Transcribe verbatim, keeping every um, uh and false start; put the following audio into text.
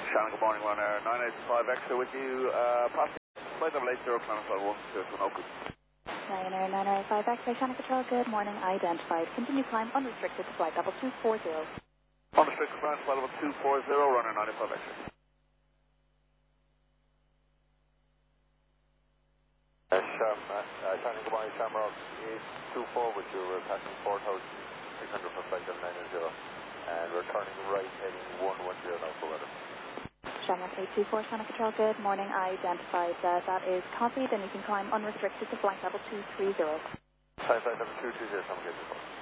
Shannon, good morning, runner nine eight five Extra with you, uh, past flight level eight zero, Planet Flight one to Sunoco. Ryanair nine eight five X-ray, Shannon Control, good morning, identified. Continue climb unrestricted to flight level two four zero. Unrestricted Planet Flight level two four zero, runner nine eight five Extra. Uh, Sham, uh, Shannon, good morning, Shamrock eight two four with you, we're passing four thousand six hundred for flight level nine zero. And we're turning right, heading one one zero now for weather. Shamrock eight two four, Shannon Control, good morning, identified. Uh, that is copied, and you can climb unrestricted to flight level two three zero. Flight level two two zero, Shamrock eight two four.